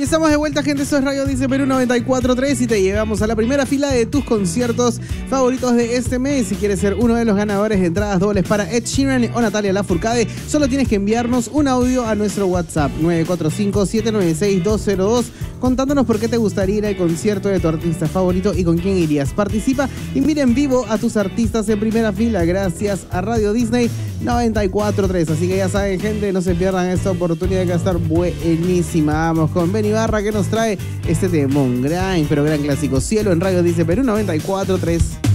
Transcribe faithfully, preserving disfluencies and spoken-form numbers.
Estamos de vuelta, gente. Eso es Radio Dice Perú noventa y cuatro punto tres y te llevamos a la primera fila de tus conciertos favoritos de este mes. Si quieres ser uno de los ganadores de entradas dobles para Ed Sheeran o Natalia Lafourcade, solo tienes que enviarnos un audio a nuestro WhatsApp nueve cuatro cinco, siete nueve seis, dos cero dos contándonos por qué te gustaría ir al concierto de tu artista favorito y con quién irías. Participa y mira en vivo a tus artistas en primera fila gracias a Radio Disney noventa y cuatro punto tres. Así que ya saben, gente, no se pierdan esta oportunidad que va a estar buenísima. Vamos con Benny Barra, que nos trae este temón gran, pero gran clásico. Cielo en Radio Dice Perú noventa y cuatro punto tres.